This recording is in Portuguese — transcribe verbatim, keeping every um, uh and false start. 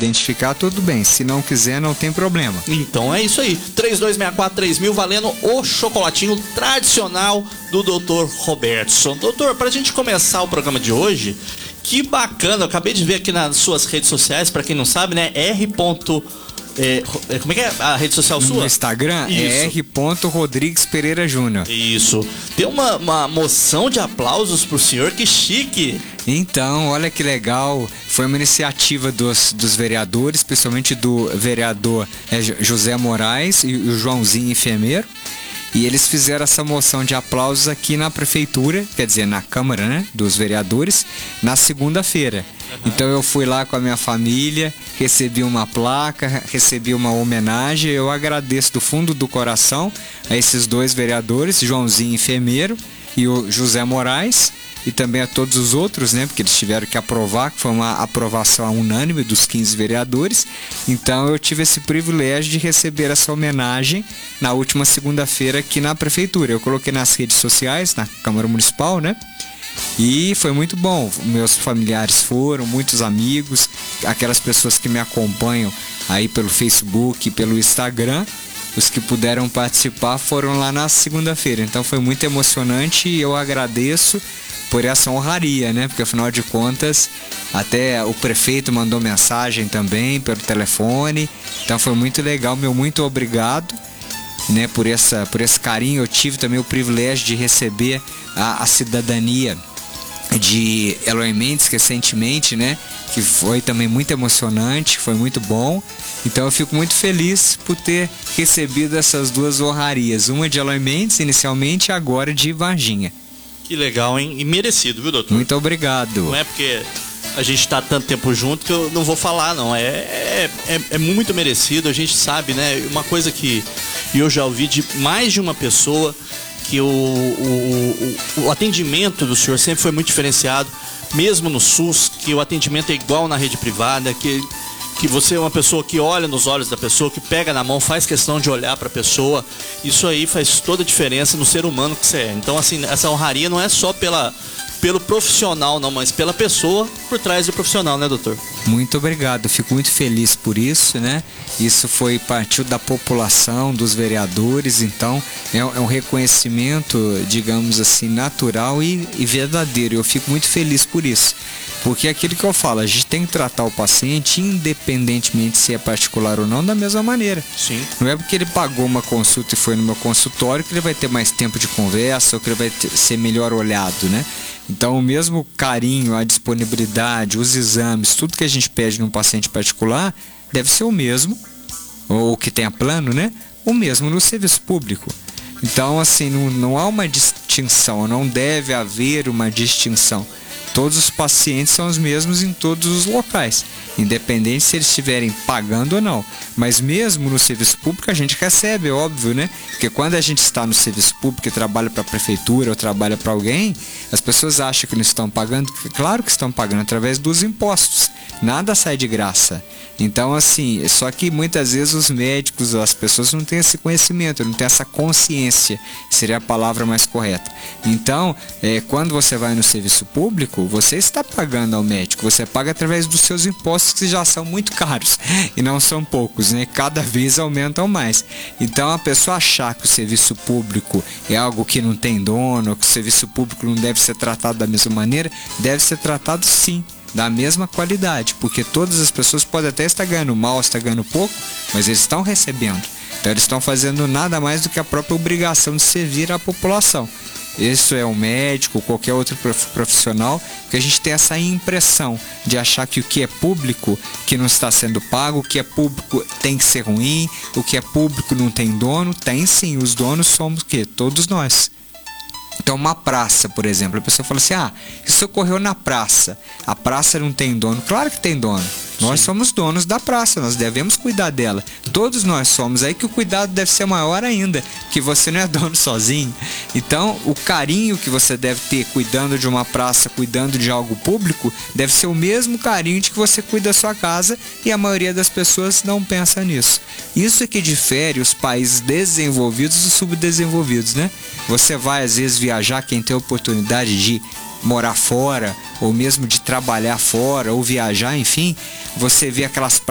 identificar, tudo bem. Se não quiser, não tem problema. Então é isso aí. três dois seis quatro três mil valendo o chocolatinho tradicional do doutor Robertson. Doutor, pra gente começar o programa de hoje, que bacana, eu acabei de ver aqui nas suas redes sociais, pra quem não sabe, né? R. É, como é que é a rede social sua? No Instagram é R. Rodrigues Pereira Júnior. Isso. Tem uma, uma moção de aplausos pro senhor, que chique. Então, olha que legal. Foi uma iniciativa dos, dos vereadores, especialmente do vereador é, José Moraes e o Joãozinho Enfermeiro. E eles fizeram essa moção de aplausos aqui na prefeitura, quer dizer, na Câmara, né, dos vereadores, na segunda-feira. Uhum. Então eu fui lá com a minha família, recebi uma placa, recebi uma homenagem. Eu agradeço do fundo do coração a esses dois vereadores, Joãozinho Enfermeiro e o José Moraes, e também a todos os outros, né, porque eles tiveram que aprovar, que foi uma aprovação unânime dos quinze vereadores. Então eu tive esse privilégio de receber essa homenagem na última segunda-feira aqui na prefeitura. Eu coloquei nas redes sociais, na Câmara Municipal, né, e foi muito bom. Meus familiares foram, muitos amigos, aquelas pessoas que me acompanham aí pelo Facebook, pelo Instagram, os que puderam participar foram lá na segunda-feira. Então foi muito emocionante e eu agradeço por essa honraria, né? Porque afinal de contas, até o prefeito mandou mensagem também pelo telefone. Então foi muito legal, meu muito obrigado, né? Por essa, por esse carinho. Eu tive também o privilégio de receber a, a cidadania de Eloy Mendes recentemente, né? Que foi também muito emocionante, foi muito bom. Então eu fico muito feliz por ter recebido essas duas honrarias, uma de Eloy Mendes inicialmente e agora de Varginha. Que legal, hein? E merecido, viu, doutor? Muito obrigado. Não é porque a gente tá tanto tempo junto que eu não vou falar, não. É, é, é, é muito merecido, a gente sabe, né? Uma coisa que eu já ouvi de mais de uma pessoa, que o, o, o, o atendimento do senhor sempre foi muito diferenciado, mesmo no SUS, que o atendimento é igual na rede privada, que... que você é uma pessoa que olha nos olhos da pessoa, que pega na mão, faz questão de olhar para a pessoa. Isso aí faz toda a diferença no ser humano que você é. Então, assim, essa honraria não é só pela, pelo profissional, não, mas pela pessoa por trás do profissional, né, doutor? Muito obrigado, fico muito feliz por isso, né? Isso foi partiu da população, dos vereadores, então é, é um reconhecimento, digamos assim, natural e, e verdadeiro. Eu fico muito feliz por isso. Porque é aquilo que eu falo, a gente tem que tratar o paciente, independentemente se é particular ou não, da mesma maneira. Sim. Não é porque ele pagou uma consulta e foi no meu consultório que ele vai ter mais tempo de conversa ou que ele vai ter, ser melhor olhado, né? Então o mesmo carinho, a disponibilidade, os exames, tudo que a gente pede num paciente particular deve ser o mesmo, ou que tenha plano, né? O mesmo no serviço público. Então assim, não, não há uma distinção, não deve haver uma distinção. Todos os pacientes são os mesmos em todos os locais, independente se eles estiverem pagando ou não. Mas mesmo no serviço público a gente recebe, é óbvio, né? Porque quando a gente está no serviço público e trabalha para a prefeitura ou trabalha para alguém, as pessoas acham que não estão pagando. Claro que estão pagando através dos impostos. Nada sai de graça. Então, assim, só que muitas vezes os médicos, as pessoas não têm esse conhecimento, não têm essa consciência, seria a palavra mais correta. Então, é, quando você vai no serviço público, você está pagando ao médico, você paga através dos seus impostos, que já são muito caros, e não são poucos, né? Cada vez aumentam mais. Então, a pessoa achar que o serviço público é algo que não tem dono, que o serviço público não deve ser tratado da mesma maneira, deve ser tratado sim, da mesma qualidade, porque todas as pessoas podem até estar ganhando mal, estar ganhando pouco, mas eles estão recebendo. Então eles estão fazendo nada mais do que a própria obrigação de servir à população. Isso é um médico, qualquer outro profissional, que a gente tem essa impressão de achar que o que é público, que não está sendo pago, o que é público tem que ser ruim, o que é público não tem dono. Tem sim, os donos somos o quê? Todos nós. Então uma praça, por exemplo, a pessoa fala assim, ah, isso ocorreu na praça, a praça não tem dono. Claro que tem dono, nós Sim. somos donos da praça, nós devemos cuidar dela, todos nós somos, aí que o cuidado deve ser maior ainda, que você não é dono sozinho. Então o carinho que você deve ter cuidando de uma praça, cuidando de algo público, deve ser o mesmo carinho de que você cuida da sua casa, e a maioria das pessoas não pensa nisso. Isso é que difere os países desenvolvidos dos subdesenvolvidos, né? Você vai às vezes viajar, quem tem a oportunidade de morar fora, ou mesmo de trabalhar fora, ou viajar, enfim, você vê aquelas